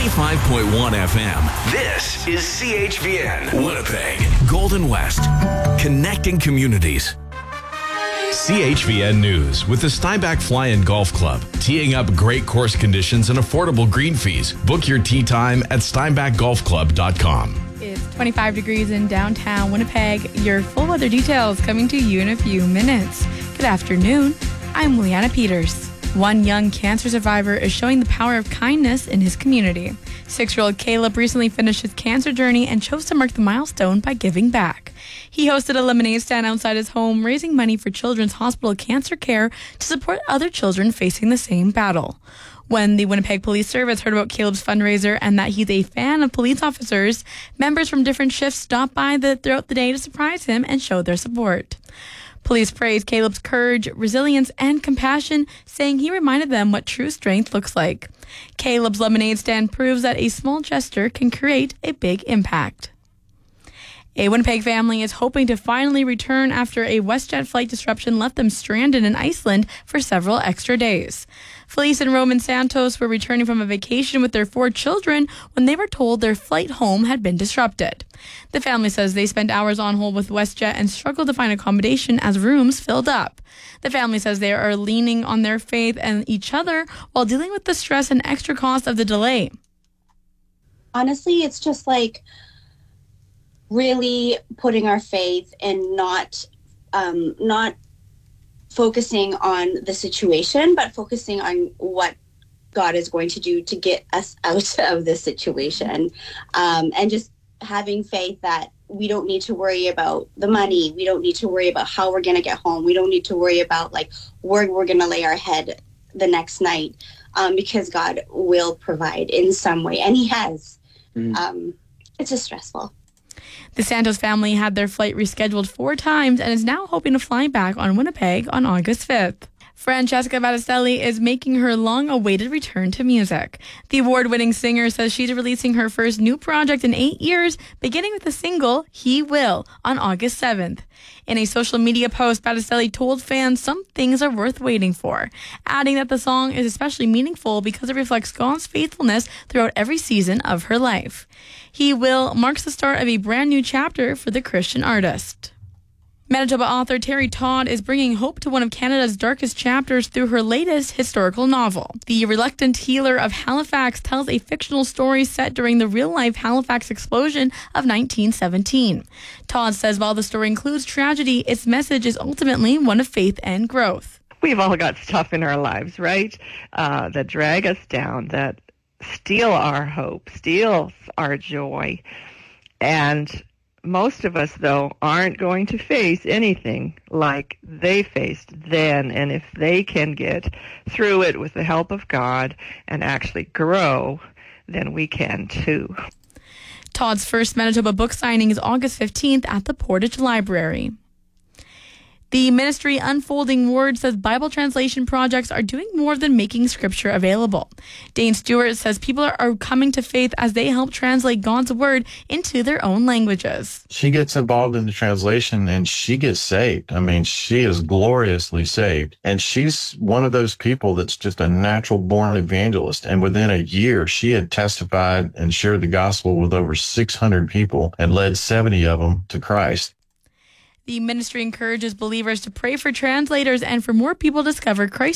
95.1 FM. This is CHVN, Winnipeg, Golden West, connecting communities. CHVN News with the Steinbach Fly-In Golf Club, teeing up great course conditions and affordable green fees. Book your tee time at steinbachgolfclub.com. It's 25 degrees in downtown Winnipeg. Your full weather details coming to you in a few minutes. Good afternoon. I'm Leanna Peters. One young cancer survivor is showing the power of kindness in his community. 6-year-old Caleb recently finished his cancer journey and chose to mark the milestone by giving back. He hosted a lemonade stand outside his home, raising money for Children's Hospital Cancer Care to support other children facing the same battle. When the Winnipeg Police Service heard about Caleb's fundraiser and that he's a fan of police officers, members from different shifts stopped by throughout the day to surprise him and show their support. Police praised Caleb's courage, resilience, and compassion, saying he reminded them what true strength looks like. Caleb's lemonade stand proves that a small gesture can create a big impact. A Winnipeg family is hoping to finally return after a WestJet flight disruption left them stranded in Iceland for several extra days. Felice and Roman Santos were returning from a vacation with their 4 children when they were told their flight home had been disrupted. The family says they spent hours on hold with WestJet and struggled to find accommodation as rooms filled up. The family says they are leaning on their faith and each other while dealing with the stress and extra cost of the delay. Honestly, it's just like really putting our faith and not focusing on the situation, but focusing on what God is going to do to get us out of this situation, and just having faith that we don't need to worry about the money. We don't need to worry about how we're going to get home. We don't need to worry about like where we're going to lay our head the next night, because God will provide in some way, and He has. It's just stressful. The Santos family had their flight rescheduled 4 times and is now hoping to fly back on Winnipeg on August 5th. Francesca Battistelli is making her long-awaited return to music. The award-winning singer says she's releasing her first new project in 8 years, beginning with the single, He Will, on August 7th. In a social media post, Battistelli told fans some things are worth waiting for, adding that the song is especially meaningful because it reflects God's faithfulness throughout every season of her life. He Will marks the start of a brand new chapter for the Christian artist. Manitoba author Terry Todd is bringing hope to one of Canada's darkest chapters through her latest historical novel. The Reluctant Healer of Halifax tells a fictional story set during the real-life Halifax explosion of 1917. Todd says while the story includes tragedy, its message is ultimately one of faith and growth. We've all got stuff in our lives, right, that drag us down, that steal our hope, steal our joy, and most of us, though, aren't going to face anything like they faced then. And if they can get through it with the help of God and actually grow, then we can too. Todd's first Manitoba book signing is August 15th at the Portage Library. The ministry Unfolding Word says Bible translation projects are doing more than making scripture available. Dane Stewart says people are coming to faith as they help translate God's word into their own languages. She gets involved in the translation and she gets saved. I mean, she is gloriously saved. And she's one of those people that's just a natural born evangelist. And within a year, she had testified and shared the gospel with over 600 people and led 70 of them to Christ. The ministry encourages believers to pray for translators and for more people to discover Christ